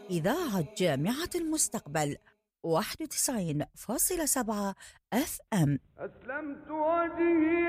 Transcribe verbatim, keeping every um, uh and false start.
إذاعة جامعة المستقبل واحد وتسعين فاصلة سبعة اف ام. أسلمت وجهي